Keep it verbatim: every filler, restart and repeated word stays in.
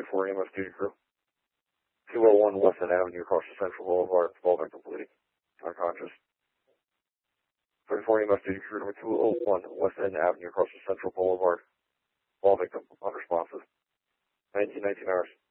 four E M S duty crew. two oh one West End Avenue across the Central Boulevard, ball victim bleeding, unconscious. thirty-four E M S duty crew number two oh one West End Avenue across the Central Boulevard, ball victim unresponsive. nineteen nineteen hours.